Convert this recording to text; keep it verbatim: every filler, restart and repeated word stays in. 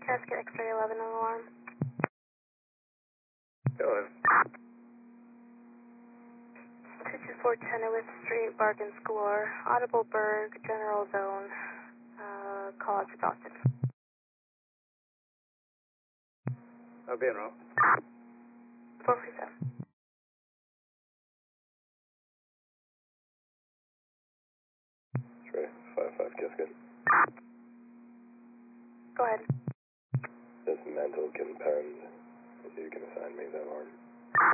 Casket X-ray eleven on alarm. Go ahead. two two four Chenoweth Street, Bargains Galore, Audible Berg, General Zone, uh, call out exhausted. I'll be in route. four forty-seven. Three, five, five, Casket. Go ahead. This mental can pend. You can assign me that alarm.